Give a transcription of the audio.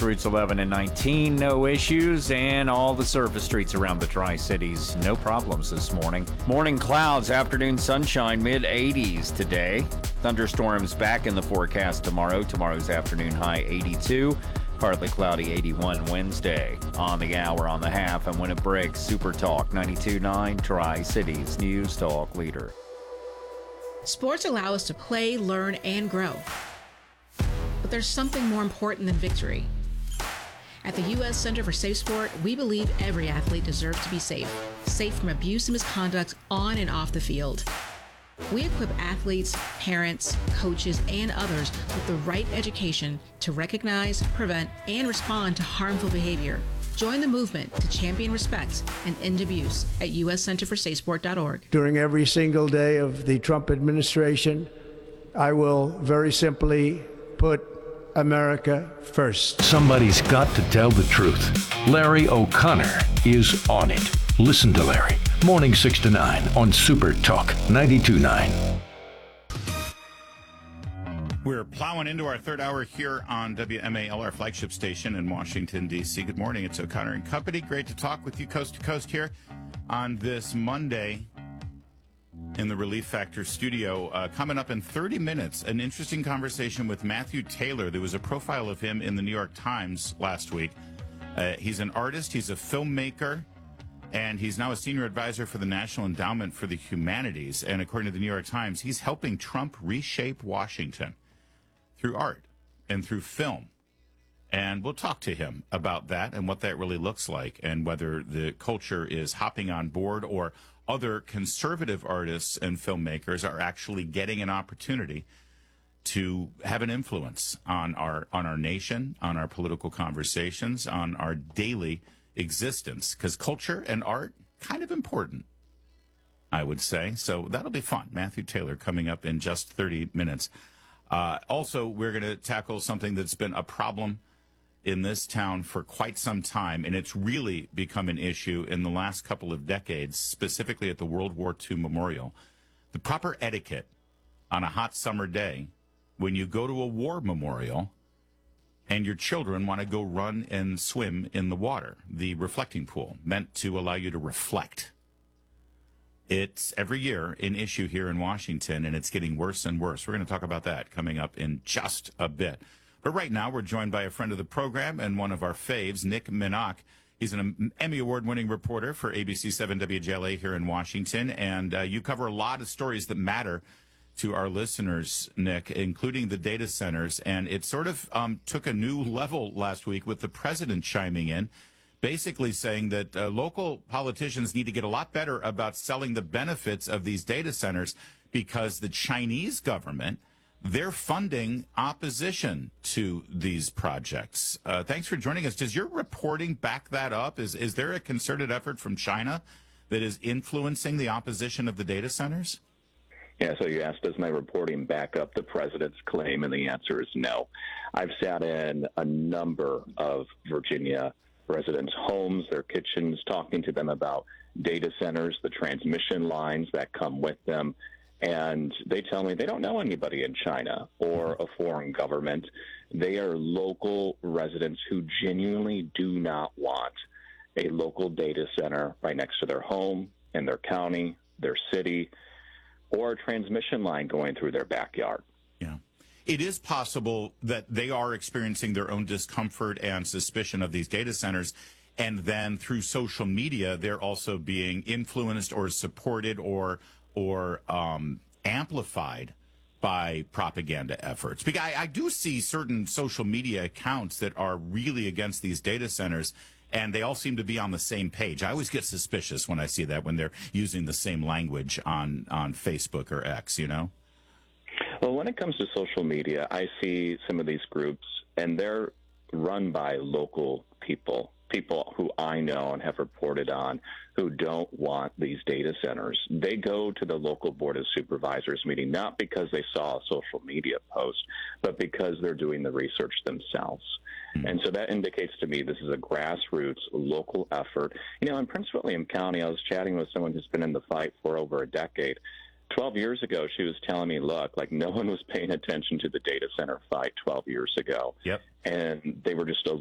Routes 11 and 19, no issues, and all the surface streets around the Tri-Cities, no problems this morning. Morning clouds, afternoon sunshine, mid-80s today. Thunderstorms back in the forecast tomorrow. Tomorrow's afternoon high 82. Partly cloudy 81 Wednesday. On the hour, on the half, and when it breaks, Super Talk 92.9 Tri-Cities News Talk leader. Sports allow us to play, learn, and grow. But there's something more important than victory. At the U.S. Center for Safe Sport, we believe every athlete deserves to be safe. Safe from abuse and misconduct on and off the field. We equip athletes, parents, coaches, and others with the right education to recognize, prevent, and respond to harmful behavior. Join the movement to champion respect and end abuse at uscenterforsafesport.org. During every single day of the Trump administration, I will very simply put America first. Somebody's got to tell the truth. Larry O'Connor is on it. Listen to Larry. Morning 6 to 9 on Super Talk 92.9. We're plowing into our third hour here on WMAL, our flagship station in Washington, D.C. Good morning. It's O'Connor and Company. Great to talk with you coast to coast here on this Monday in the Relief Factor studio. Coming up in 30 minutes, an interesting conversation with Matthew Taylor. There was a profile of him in the New York Times last week. He's an artist. He's a filmmaker. And he's now a senior advisor for the National Endowment for the Humanities. And according to the New York Times, he's helping Trump reshape Washington through art and through film. And we'll talk to him about that and what that really looks like and whether the culture is hopping on board or other conservative artists and filmmakers are actually getting an opportunity to have an influence on our nation, on our political conversations, on our daily existence, because culture and art kind of important, I would say. So that'll be fun. Matthew Taylor coming up in just 30 minutes. Also, we're going to tackle something that's been a problem in this town for quite some time, and it's really become an issue in the last couple of decades, specifically at the World War II Memorial. The proper etiquette on a hot summer day when you go to a war memorial and your children want to go run and swim in the water, the reflecting pool, meant to allow you to reflect. It's every year an issue here in Washington, and it's getting worse and worse. We're going to talk about that coming up in just a bit. But right now, we're joined by a friend of the program and one of our faves, Nick Minach. He's an Emmy Award-winning reporter for ABC 7 WJLA here in Washington, and you cover a lot of stories that matter to our listeners, Nick, including the data centers. And it sort of took a new level last week with the president chiming in, basically saying that local politicians need to get a lot better about selling the benefits of these data centers because the Chinese government, they're funding opposition to these projects. Thanks for joining us. Does your reporting back that up? Is there a concerted effort from China that is influencing the opposition of the data centers? Yeah, so you asked, does my reporting back up the president's claim? And the answer is no. I've sat in a number of Virginia residents' homes, their kitchens, talking to them about data centers, the transmission lines that come with them. And they tell me they don't know anybody in China or a foreign government. They are local residents who genuinely do not want a local data center right next to their home, in their county, their city, or a transmission line going through their backyard. Yeah. It is possible that they are experiencing their own discomfort and suspicion of these data centers, and then through social media, they're also being influenced or supported or amplified by propaganda efforts. Because I do see certain social media accounts that are really against these data centers, and they all seem to be on the same page. I always get suspicious when I see that, when they're using the same language on Facebook or X, you know? Well, when it comes to social media, I see some of these groups, and they're run by local people who I know and have reported on, who don't want these data centers. They go to the local Board of Supervisors meeting, not because they saw a social media post, but because they're doing the research themselves. And so that indicates to me this is a grassroots local effort. You know, in Prince William County, I was chatting with someone who's been in the fight for over a decade. 12 years ago, she was telling me, look, like no one was paying attention to the data center fight 12 years ago. Yep. And they were just